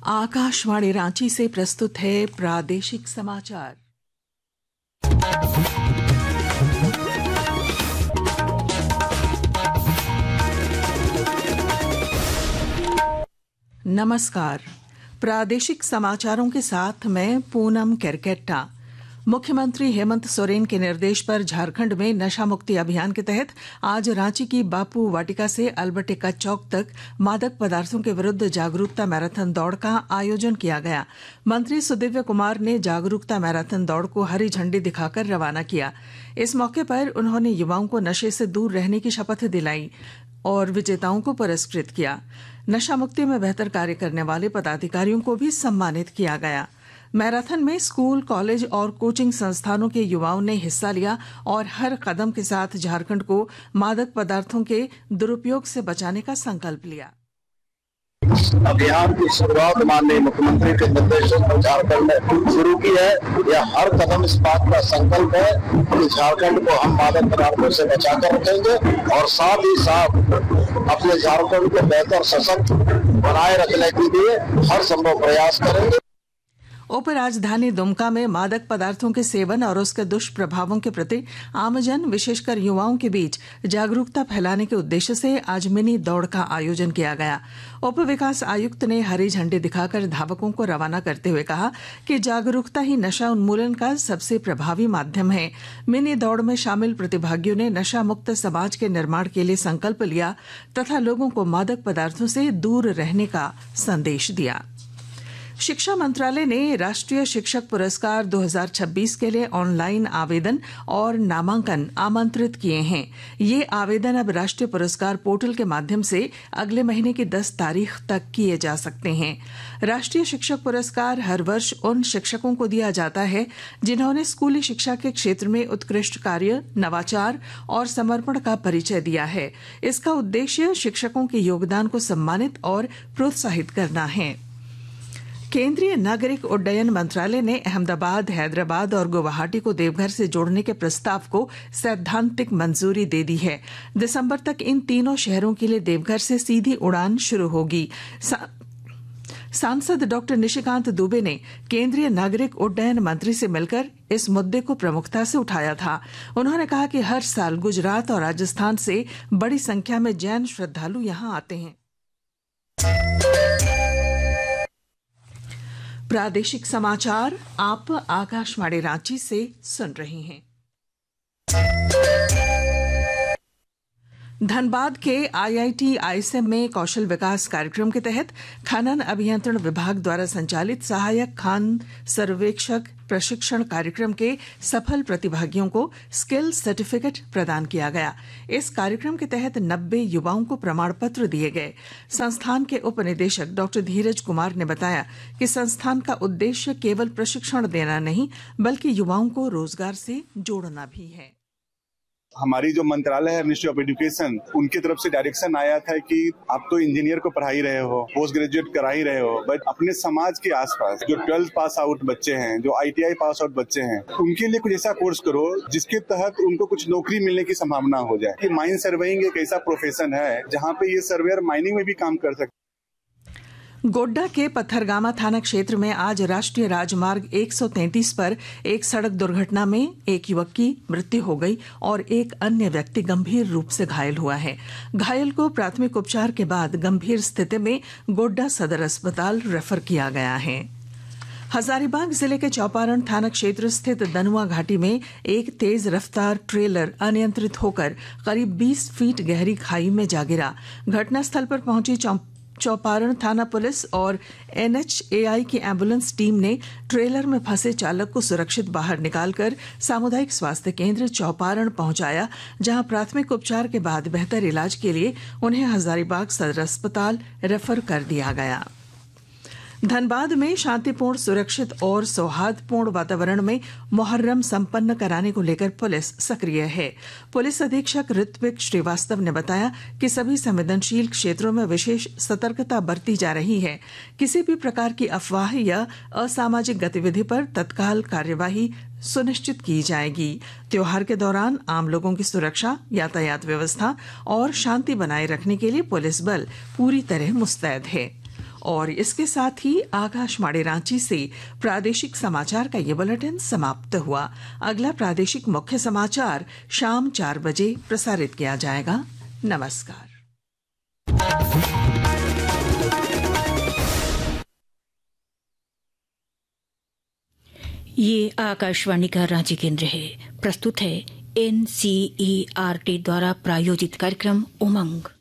आकाशवाणी रांची से प्रस्तुत है प्रादेशिक समाचार। नमस्कार। प्रादेशिक समाचारों के साथ मैं पूनम केरकेट्टा। मुख्यमंत्री हेमंत सोरेन के निर्देश पर झारखंड में नशा मुक्ति अभियान के तहत आज रांची की बापू वाटिका से अल्बर्ट एक्का चौक तक मादक पदार्थों के विरुद्ध जागरूकता मैराथन दौड़ का आयोजन किया गया। मंत्री सुदिव्य कुमार ने जागरूकता मैराथन दौड़ को हरी झंडी दिखाकर रवाना किया। इस मौके पर उन्होंने युवाओं को नशे से दूर रहने की शपथ दिलाई और विजेताओं को पुरस्कृत किया। नशा मुक्ति में बेहतर कार्य करने वाले पदाधिकारियों को भी सम्मानित किया गया। मैराथन में स्कूल, कॉलेज और कोचिंग संस्थानों के युवाओं ने हिस्सा लिया और हर कदम के साथ झारखंड को मादक पदार्थों के दुरुपयोग से बचाने का संकल्प लिया। अभियान की शुरुआत माननीय मुख्यमंत्री के निर्देशों पर झारखंड ने शुरू की है। यह हर कदम इस बात का संकल्प है कि झारखंड को हम मादक पदार्थों से बचाकर रखेंगे और साथ ही साथ अपने झारखंड को बेहतर सशक्त बनाए रखने के लिए हर संभव प्रयास करेंगे। उपराजधानी दुमका में मादक पदार्थों के सेवन और उसके दुष्प्रभावों के प्रति आमजन, विशेषकर युवाओं के बीच जागरूकता फैलाने के उद्देश्य से आज मिनी दौड़ का आयोजन किया गया। उप विकास आयुक्त ने हरी झंडी दिखाकर धावकों को रवाना करते हुए कहा कि जागरूकता ही नशा उन्मूलन का सबसे प्रभावी माध्यम है। मिनी दौड़ में शामिल प्रतिभागियों ने नशा मुक्त समाज के निर्माण के लिए संकल्प लिया तथा लोगों को मादक पदार्थों से दूर रहने का संदेश दिया। शिक्षा मंत्रालय ने राष्ट्रीय शिक्षक पुरस्कार 2026 के लिए ऑनलाइन आवेदन और नामांकन आमंत्रित किए हैं। ये आवेदन अब राष्ट्रीय पुरस्कार पोर्टल के माध्यम से अगले महीने की 10 तारीख तक किए जा सकते हैं। राष्ट्रीय शिक्षक पुरस्कार हर वर्ष उन शिक्षकों को दिया जाता है जिन्होंने स्कूली शिक्षा के क्षेत्र में उत्कृष्ट कार्य, नवाचार और समर्पण का परिचय दिया है। इसका उद्देश्य शिक्षकों के योगदान को सम्मानित और प्रोत्साहित करना है। केंद्रीय नागरिक उड्डयन मंत्रालय ने अहमदाबाद, हैदराबाद और गुवाहाटी को देवघर से जोड़ने के प्रस्ताव को सैद्धांतिक मंजूरी दे दी है। दिसंबर तक इन तीनों शहरों के लिए देवघर से सीधी उड़ान शुरू होगी। सांसद डॉक्टर निशिकांत दुबे ने केंद्रीय नागरिक उड्डयन मंत्री से मिलकर इस मुद्दे को प्रमुखता से उठाया था। उन्होंने कहा कि हर साल गुजरात और राजस्थान से बड़ी संख्या में जैन श्रद्धालु यहां आते हैं। प्रादेशिक समाचार आप आकाशवाणी रांची से सुन रहे हैं। धनबाद के आईआईटी आईएसएम में कौशल विकास कार्यक्रम के तहत खनन अभियंत्रण विभाग द्वारा संचालित सहायक खान सर्वेक्षक प्रशिक्षण कार्यक्रम के सफल प्रतिभागियों को स्किल सर्टिफिकेट प्रदान किया गया। इस कार्यक्रम के तहत 90 युवाओं को प्रमाण पत्र दिए गए। संस्थान के उप निदेशक डॉक्टर धीरज कुमार ने बताया कि संस्थान का उद्देश्य केवल प्रशिक्षण देना नहीं बल्कि युवाओं को रोजगार से जोड़ना भी है। हमारी जो मंत्रालय है, मिनिस्ट्री ऑफ एजुकेशन, उनकी तरफ से डायरेक्शन आया था कि आप तो इंजीनियर को पढ़ा ही रहे हो, पोस्ट ग्रेजुएट करा ही रहे हो, बट अपने समाज के आसपास जो 12th पास आउट बच्चे हैं, जो ITI पास आउट बच्चे हैं, उनके लिए कुछ ऐसा कोर्स करो जिसके तहत उनको कुछ नौकरी मिलने की संभावना हो जाए। कि माइन सर्वेइंग एक ऐसा प्रोफेशन है जहाँ पे ये सर्वेयर माइनिंग में भी काम कर सकते। गोड्डा के पत्थरगामा थाना क्षेत्र में आज राष्ट्रीय राजमार्ग 133 पर एक सड़क दुर्घटना में एक युवक की मृत्यु हो गई और एक अन्य व्यक्ति गंभीर रूप से घायल हुआ है। घायल को प्राथमिक उपचार के बाद गंभीर स्थिति में गोड्डा सदर अस्पताल रेफर किया गया है। हजारीबाग जिले के चौपारण थाना क्षेत्र स्थित दनुआ घाटी में एक तेज रफ्तार ट्रेलर अनियंत्रित होकर करीब 20 फीट गहरी खाई में जा गिरा। घटनास्थल पर पहुंची चौपारण थाना पुलिस और NHAI की एम्बुलेंस टीम ने ट्रेलर में फंसे चालक को सुरक्षित बाहर निकालकर सामुदायिक स्वास्थ्य केंद्र चौपारण पहुंचाया, जहां प्राथमिक उपचार के बाद बेहतर इलाज के लिए उन्हें हजारीबाग सदर अस्पताल रेफर कर दिया गया। धनबाद में शांतिपूर्ण, सुरक्षित और सौहार्दपूर्ण वातावरण में मुहर्रम संपन्न कराने को लेकर पुलिस सक्रिय है। पुलिस अधीक्षक ऋत्विक श्रीवास्तव ने बताया कि सभी संवेदनशील क्षेत्रों में विशेष सतर्कता बरती जा रही है। किसी भी प्रकार की अफवाह या असामाजिक गतिविधि पर तत्काल कार्यवाही सुनिश्चित की जाएगी। त्योहार के दौरान आम लोगों की सुरक्षा, यातायात व्यवस्था और शांति बनाए रखने के लिए पुलिस बल पूरी तरह मुस्तैद है। और इसके साथ ही आकाशवाणी रांची से प्रादेशिक समाचार का ये बुलेटिन समाप्त हुआ। अगला प्रादेशिक मुख्य समाचार शाम 4 बजे प्रसारित किया जाएगा। नमस्कार। ये आकाशवाणी का रांची केंद्र है। प्रस्तुत है NCERT द्वारा प्रायोजित कार्यक्रम उमंग।